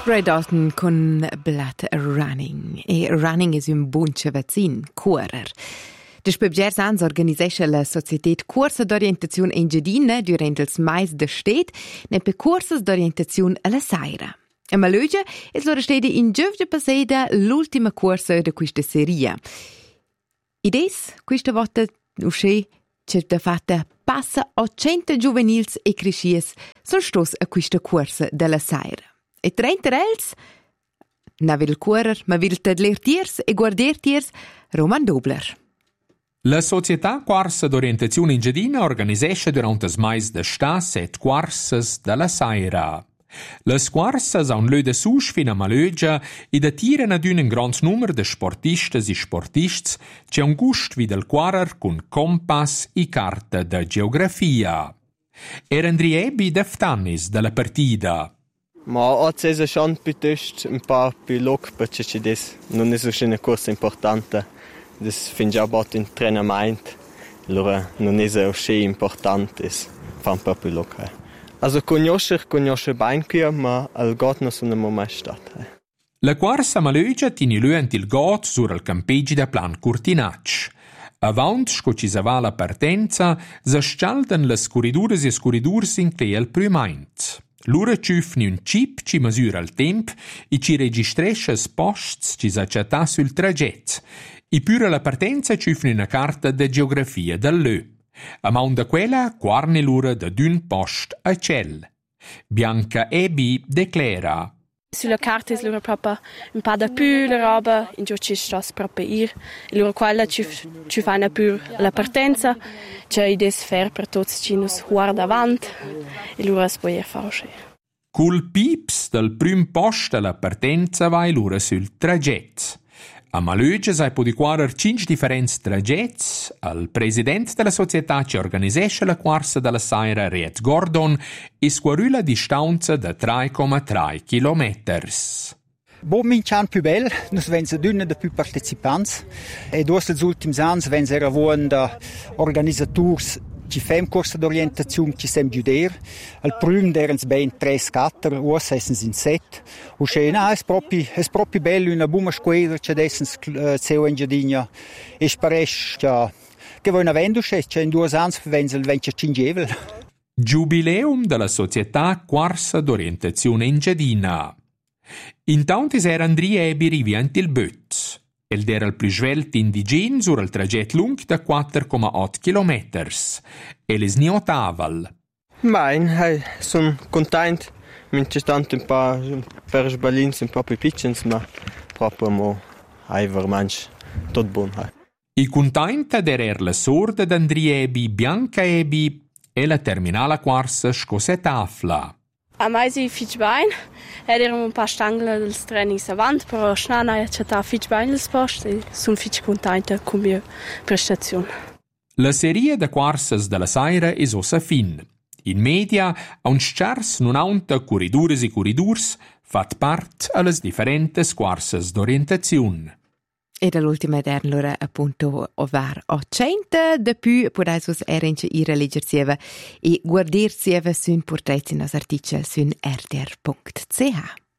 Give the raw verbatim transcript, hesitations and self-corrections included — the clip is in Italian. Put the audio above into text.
Osprey Dalton con Blood Running. E running è un buon vaccin, correr. Despè bgers ans organisescha la Societat Corsa d'Orientazione Engiadina durant ils mais de stet, ne per corses d'orientazione alla saira. A Malögia è l'ora stede in giovge passeda l'ultima corsa de questa seria. Ides, questa volta usce c'è da fatta passa a cento giuvenils e crescies sul stos a questa corsa della saira. E trenta els, na vil correr, ma vil tadler tiers e guarder tiers, Roman Dobler. La Società Corsa d'Orientazione Engiadina organisescha durant ils mais de sta set corsas dalla saira. Les corsas han lö de sus fin a Malögia e datiren ad un grand numero de sportistas e sportists c'è un gust vid del correr con compass e carta de geografia. Eran driebi deftanis dalla partida. Ma oggi è schon piuttosto un po' più lungo perché ci des non è so una corsa importante. Das fin già bot in treinamento. Allora non è so importante, fa un po' più lungo. Also conoscer, conoscer bene qui, ma al got non sono mai stato. La corsa Malögia tini luent il got sur al campeggi da plan Curtinacci. Avant sco ci va la partenza, s'ascialdan las corridures e scorridurs in clé al prümaint. Lura ciufni un chip ci misura il temp e ci registresce s posts ci s'acciattà sul traget. E pure la partenza ciufni una carta de geografia dall'Ö. A maun da quella quarne l'ura da d'un post a cel. Bianca Ebi declara. Sulla carta è l'ura proprio un po' da più la roba, in giù ci sta proprio ir. E l'ura quella ci, ci fa una più la partenza, c'è i desfer per tutti ci nos guarda avanti, e l'ura si può fare uscire. Col pips del prim post alla partenza vai l'ura sul traget. A Malögia sai può di quarer cinque differenti tragets. Il presidente della società che organisesce la corsa della saira Riet Gordon e squarù la distanza da tre virgola tre chilometri. Bo mincian più bel, nus vense d'una de più partecipanti e dos els ultims ans vense era vuon da organisaturs ci fem corsa d'orientazione ci sem giuder. Al prüm derens ben tre scatter, uos essens in set. U scena es propi es propi bello una buma squadra che dessens uh, seu Engiadina. E sparesch ja che voi na vendusche, che in due ans vense venche cingevel. Giubileum della Società Corsa d'Orientazione Engiadina. Intanto era Andriebi riviant il böt. Ed era il più svelto indigen sur il traget lung da quattro virgola otto chilometri. E les niotaval. Mein, hey, sono contento. Mi c'è tanto un po' per sbalins un po' più piccoli, ma proprio mo hai veramente tutto buono. I contenta d'erer la sorda d'Andriebi Bianca Ebi e la terminala corsa scosse tafla. A mai si fitch bain, ed erano un paar stangler dels trainings avant, però schnana ja c'è ta fitch bain dels post e sono fitch contenta con mia prestazione. La serie de corsas della saira es ossa fin. In media, a un schars non aunta corridures e corridurs fat part alle differentes corsas d'orientazione. E dall'ultima d'ernlora appunto ovar a cento, da più podaisus erince ira leggersieva e guardirsieva sun portaizi nos articel sun r d r punct c h.